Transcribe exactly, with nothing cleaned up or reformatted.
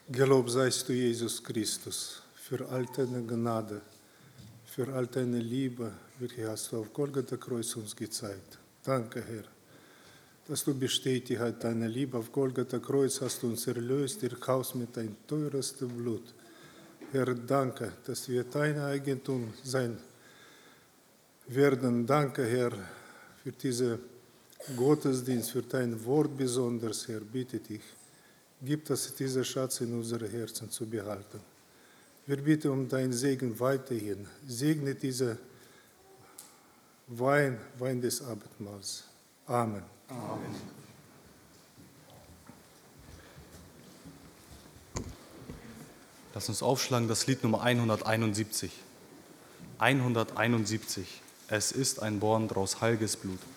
Gelobt seist du, Jesus Christus, für all deine Gnade, für all deine Liebe, welche hast du auf Golgatha Kreuz uns gezeigt. Danke, Herr, dass du bestätigt hast, deine Liebe auf Golgatha Kreuz hast du uns erlöst, erkaufst mit dein teuerstes Blut. Herr, danke, dass wir dein Eigentum sein werden. Danke, Herr, für diesen Gottesdienst, für dein Wort besonders, Herr, bitte dich. Gib uns diesen Schatz in unsere Herzen zu behalten. Wir bitten um deinen Segen weiterhin. Segne diese Wein, Wein des Abendmahls. Amen. Amen. Lass uns aufschlagen das Lied Nummer hunderteinundsiebzig. hunderteinundsiebzig. Es ist ein Born draus heilges Blut.